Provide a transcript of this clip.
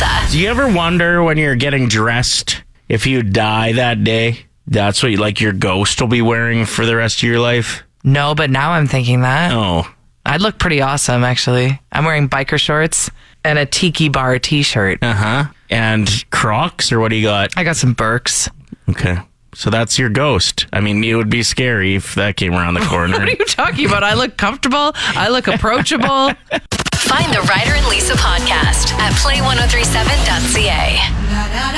Lisa. Do you ever wonder when you're getting dressed, if you die that day, that's what your ghost will be wearing for the rest of your life? No, but now I'm thinking that. Oh. I'd look pretty awesome, actually. I'm wearing biker shorts and a Tiki Bar t-shirt. Uh-huh. And Crocs, or what do you got? I got some Birks. Okay. So that's your ghost. I mean, it would be scary if that came around the corner. What are you talking about? I look comfortable. I look approachable. Find the Ryder and Lisa podcast at play1037.ca.